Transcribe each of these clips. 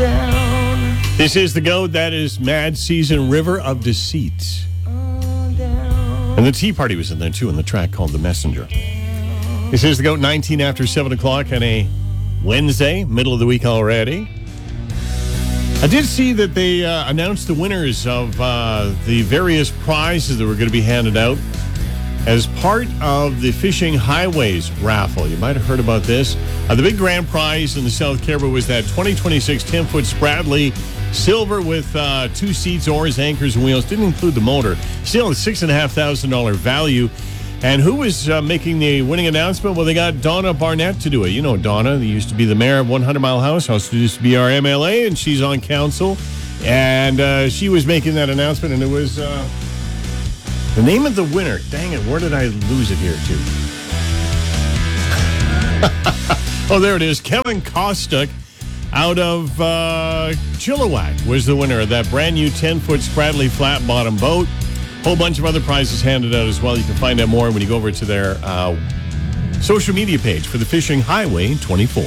This is the GOAT. That is Mad Season, River of Deceit. And the Tea Party was in there, too, in the track called The Messenger. This is the GOAT, 19 after 7 o'clock on a Wednesday, middle of the week already. I did see that they announced the winners of the various prizes that were going to be handed out as part of the Fishing Highways raffle. You might have heard about this. The big grand prize in the South Caribou was that 2026 10-foot Spradley Silver with 2 seats, oars, anchors, and wheels. Didn't include the motor. Still a $6,500 value. And who was making the winning announcement? Well, they got Donna Barnett to do it. You know Donna. They used to be the mayor of 100 Mile House. Also used to be our MLA, and she's on council. And she was making that announcement, and it was the name of the winner. Dang it, where did I lose it here, too? Oh, there it is. Kevin Kostuck out of Chilliwack was the winner of that brand new 10-foot Spradley flat bottom boat. Whole bunch of other prizes handed out as well. You can find out more when you go over to their social media page for the Fishing Highway 24.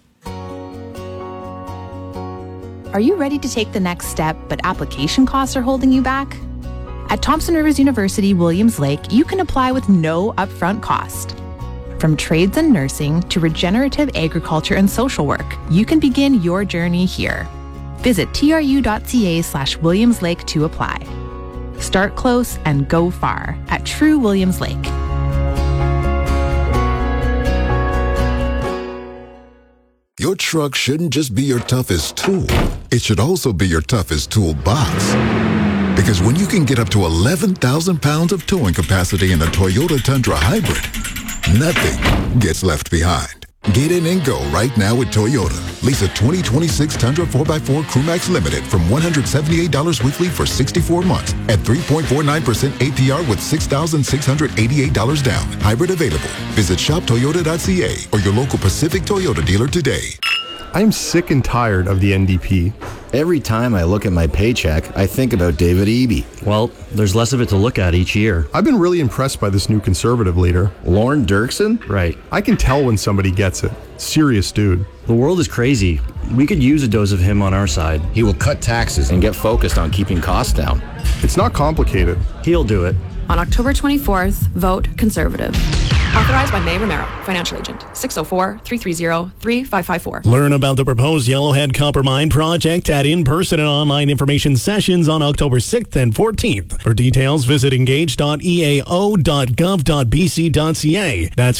Are you ready to take the next step, but application costs are holding you back? At Thompson Rivers University, Williams Lake, you can apply with no upfront cost. From trades and nursing to regenerative agriculture and social work, you can begin your journey here. Visit tru.ca/Williams Lake to apply. Start close and go far at True Williams Lake. Your truck shouldn't just be your toughest tool. It should also be your toughest toolbox. Because when you can get up to 11,000 pounds of towing capacity in a Toyota Tundra Hybrid, nothing gets left behind. Get in and go right now with Toyota. Lease a 2026 Tundra 4x4 Crewmax Limited from $178 weekly for 64 months at 3.49% APR with $6,688 down. Hybrid available. Visit shoptoyota.ca or your local Pacific Toyota dealer today. I'm sick and tired of the NDP. Every time I look at my paycheck, I think about David Eby. Well, there's less of it to look at each year. I've been really impressed by this new Conservative leader. Lorne Dirksen? Right. I can tell when somebody gets it. Serious dude. The world is crazy. We could use a dose of him on our side. He will cut taxes and get focused on keeping costs down. It's not complicated. He'll do it. On October 24th, vote Conservative. Authorized by May Romero, financial agent, 604-330-3554. Learn about the proposed Yellowhead Copper Mine project at in-person and online information sessions on October 6th and 14th. For details, visit engage.eao.gov.bc.ca. That's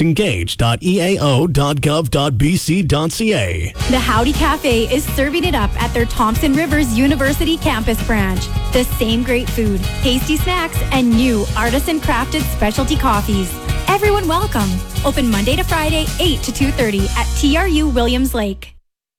engage.eao.gov.bc.ca. The Howdy Cafe is serving it up at their Thompson Rivers University campus branch. The same great food, tasty snacks, and new artisan-crafted specialty coffees. Everyone welcome. Open Monday to Friday, 8 to 2:30 at TRU Williams Lake.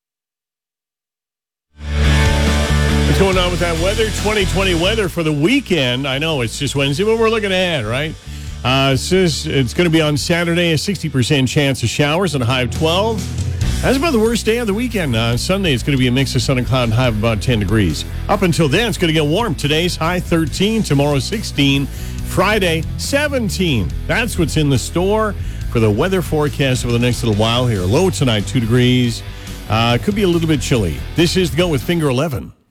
What's going on with that weather? 2020 weather for the weekend. I know it's just Wednesday, but we're looking ahead, right? It says it's going to be on Saturday, a 60% chance of showers and a high of 12. That's about the worst day of the weekend. Sunday, it's going to be a mix of sun and cloud and high of about 10 degrees. Up until then, it's going to get warm. Today's high 13, tomorrow 16, Friday 17. That's what's in the store for the weather forecast over the next little while here. Low tonight, 2 degrees. Could be a little bit chilly. This is the GOAT with Finger 11.